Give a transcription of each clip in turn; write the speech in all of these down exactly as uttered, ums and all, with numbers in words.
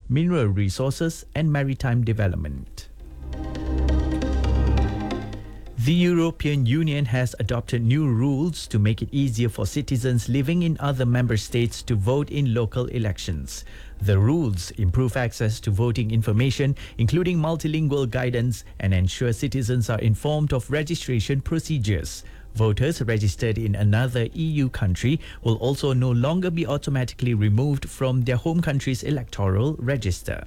mineral resources, and maritime development. The European Union has adopted new rules to make it easier for citizens living in other member states to vote in local elections. The rules improve access to voting information, including multilingual guidance, and ensure citizens are informed of registration procedures. Voters registered in another E U country will also no longer be automatically removed from their home country's electoral register.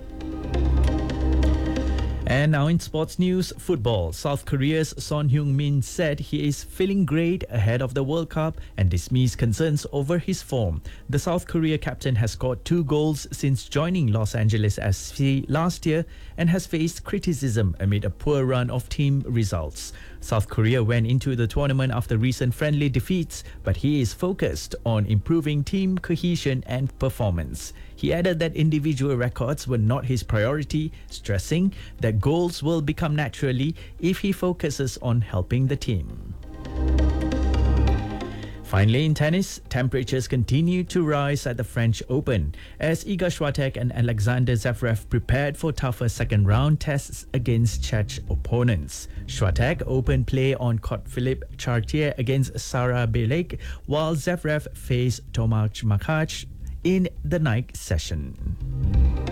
And now in sports news, football. South Korea's Son Heung-min said he is feeling great ahead of the World Cup and dismissed concerns over his form. The South Korea captain has scored two goals since joining Los Angeles F C last year and has faced criticism amid a poor run of team results. South Korea went into the tournament after recent friendly defeats, but he is focused on improving team cohesion and performance. He added that individual records were not his priority, stressing that goals will become naturally if he focuses on helping the team. Finally, in tennis, temperatures continue to rise at the French Open as Iga Swiatek and Alexander Zverev prepared for tougher second-round tests against Czech opponents. Swiatek opened play on court Philippe Chartier against Sarah Belek, while Zverev faced Tomasz Makac in the night session.